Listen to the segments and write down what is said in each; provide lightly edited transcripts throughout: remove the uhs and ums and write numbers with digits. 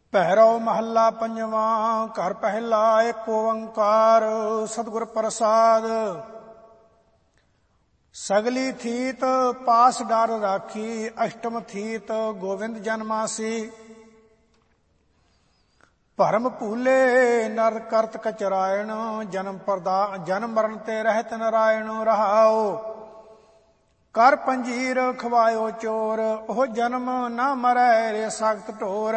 ਭੈਰਵ ਮਹੱਲਾ ਪੰਜਵਾਂ। ਘਰ ਪਹਿਲਾ ਏਕ ਓੰਕਾਰ ਸਤਿਗੁਰ ਪ੍ਰਸਾਦ। ਸਗਲੀ ਥੀਤ ਪਾਸ ਡਰ ਰਾਖੀ, ਅਸ਼ਟਮ ਥੀਤ ਗੋਵਿੰਦ ਜਨਮਾਸੀ। ਭਰਮ ਭੂਲੇ ਨਰ ਕਰਤ ਕਚਰਾਇਣ, ਜਨਮ ਮਰਨ ਤੇ ਰਹਿਤ ਨਰਾਇਣ। ਰਹਾਉ ਕਰ ਪੰਜੀਰ ਖਵਾਇਓ ਚੋਰ, ਉਹ ਜਨਮ ਨਾ ਮਰੈ ਰੇ ਸਖਤ ਢੋਰ।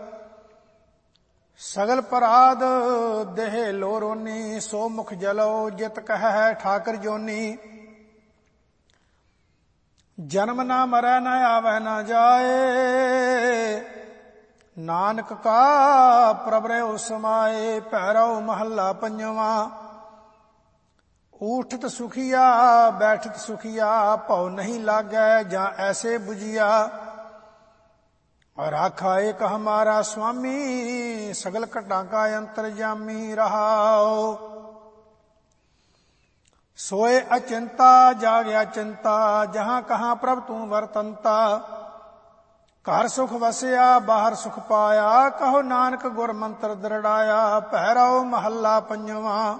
ਸਗਲ ਪਰਾਧ ਦੇਹ ਲੋਰੋਨੀ, ਸੋ ਮੁਖ ਜਲੋ ਜਿਤ ਕਹਿ ਠਾਕਰ ਜੋਨੀ। ਜਨਮ ਨਾ ਮਰੈ ਨ ਆਵੈ ਨ ਜਾਏ, ਨਾਨਕ ਕਾ ਪ੍ਰਭ ਰਹਿਓ ਸਮਾਏ। ਭੈਰਵ ਮਹੱਲਾ ਪੰਜਵਾਂ। ਊਠਤ ਸੁਖੀਆ ਬੈਠਤ ਸੁਖੀਆ, ਭਉ ਨਹੀਂ ਲਾਗੈ ਜਾਂ ਐਸੇ ਬੁਝਿਆ। ਰਾਖਾ ਏਕ ਹਮਾਰਾ ਸੁਆਮੀ, ਸਗਲ ਘਟਾਂ ਕਾ ਅੰਤਰਜਾਮੀ। ਰਹਾਉ ਸੋਏ ਅਚਿੰਤਾ ਜਾਗਿਆ ਚਿੰਤਾ, ਜਹਾਂ ਕਹਾਂ ਪ੍ਰਭ ਤੂੰ ਵਰਤੰਤਾ। ਘਰ ਸੁਖ ਵਸਿਆ ਬਾਹਰ ਸੁਖ ਪਾਇਆ, ਕਹੋ ਨਾਨਕ ਗੁਰ ਮੰਤਰ ਦ੍ਰਿੜਾਇਆ। ਭੈਰਵ ਮਹੱਲਾ ਪੰਜਵਾਂ।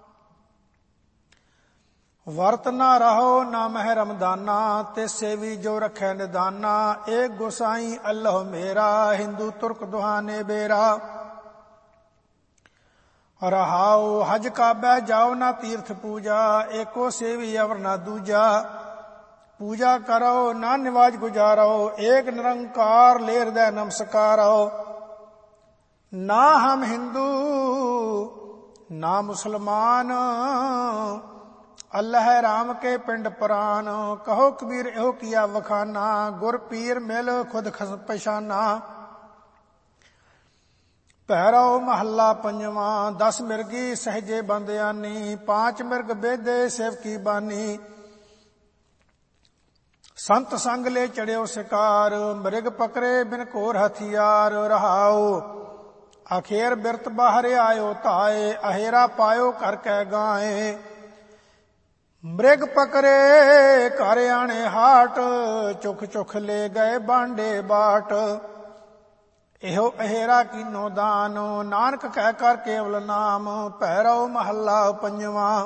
ਵਰਤ ਨਾ ਰਹੋ ਨਾ ਮਹਿ ਰਮਦਾਨਾ, ਤੇ ਸੇਵੀ ਜੋ ਰਖੈ ਨਿਦਾਨਾ। ਏਕ ਗੁਸਾਈ ਅੱਲਹੁ ਮੇਰਾ, ਹਿੰਦੂ ਤੁਰਕ ਦੁਹਾਨੇ ਬੇਰਾ। ਰਹਾਉ ਹਜ ਕਾਬੈ ਜਾਓ ਨਾ ਤੀਰਥ ਪੂਜਾ, ਏਕੋ ਸੇਵੀ ਅਵਰ ਨਾ ਦੂਜਾ। ਪੂਜਾ ਕਰੋ ਨਾ ਨਿਵਾਜ ਗੁਜਾਰੋ, ਏਕ ਨਿਰੰਕਾਰ ਲੇ ਹਿਰਦੈ ਨਮਸਕਾਰੋ। ਨਾ ਹਮ ਹਿੰਦੂ ਨਾ ਮੁਸਲਮਾਨ, ਅੱਲ੍ਹ ਰਾਮ ਕੇ ਪਿੰਡ ਪ੍ਰਾਨ। ਕਹੋ ਕਬੀਰ ਇਹੋ ਕੀਆ ਵਖਾਨਾ, ਗੁਰ ਪੀਰ ਮਿਲ ਖੁਦ ਪਛਾਨਾ। ਭੈਰਵ ਮਹੱਲਾ ਪੰਜਵਾਂ। 10 ਮਿਰਗੀ ਸਹਿਜੇ ਬੰਦਿਆਨੀ, 5 ਮਿਰਗ ਬੇਦੇ ਸੇਵਕੀ ਬਾਨੀ। ਸੰਤ ਸੰਗ ਲੈ ਚੜਿਓ ਸਿਕਾਰ, ਮ੍ਰਿਗ ਪਕਰੇ ਬਿਨ ਘੋਰ ਹਥਿਆਰ। ਰਹਾਉ ਅਖੇਰ ਬਿਰਤ ਬਾਹਰ ਆਇਓ ਧਾਏ, ਅਹੇਰਾ ਪਾਇਓ ਕਰ ਕੈ ਗਾਏ। ਮ੍ਰਿਗ ਪਕਰੇ ਘਰ ਆਣੇ ਹਾਟ, ਚੁਖ ਚੁਖ ਲੈ ਗਏ ਬਾਂਡੇ ਬਾਟ। ਇਹੋ ਅਹੇਰਾ ਕੀਨੋ ਦਾਨ, ਨਾਨਕ ਕਹਿ ਕਰ ਕੇਵਲ ਨਾਮ। ਭੈਰਵ ਮਹੱਲਾ ਪੰਜਵਾਂ।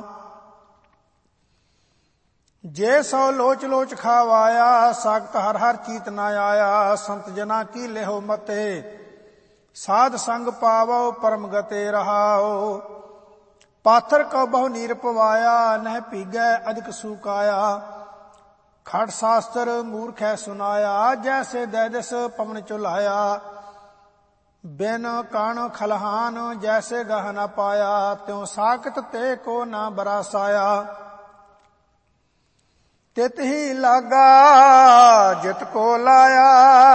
ਜੇ ਸੋ ਲੋਚ ਲੋਚ ਖਾਵਾਇਆ, ਸਾਖਤ ਹਰ ਹਰ ਚੀਤ ਨਾ ਆਇਆ। ਸੰਤ ਜਨਾ ਕੀ ਲਿਹੋ ਮਤੇ, ਸਾਧ ਸੰਗ ਪਾਵੋ ਪਰਮ ਗਤੇ। ਰਹਾਉ ਪਾਥਰ ਕਉ ਬਹੁ ਨੀਰ ਪਵਾਇਆ, ਨਹਿ ਭੀਗੈ ਅਧਿਕ ਸੁਕਾਇਆ। ਖੜ ਸ਼ਾਸਤਰ ਮੂਰਖੈ ਸੁਨਾਇਆ, ਜੈਸੇ ਦੈਦਿਸ ਪਵਨ ਝੁਲਾਇਆ। ਬਿਨ ਕਣ ਖਲਹਾਨ ਜੈਸੇ ਗਹ ਨ ਪਾਇਆ, ਤਿਉ ਸਾਖਤ ਤੇ ਕੋ ਨਾ ਬਰਾਸਾਇਆ। ਤਿਤ ਹੀ ਲਾਗਾ ਜਿਤ ਕੋ ਲਾਇਆ,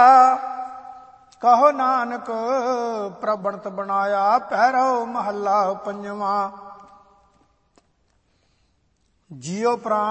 ਕਹੋ ਨਾਨਕ ਪ੍ਰਭ ਬਣਤ ਬਣਾਇਆ। ਭੈਰਵ ਮਹੱਲਾ ਪੰਜਵਾਂ। ਜੀਉ ਪ੍ਰਾਨ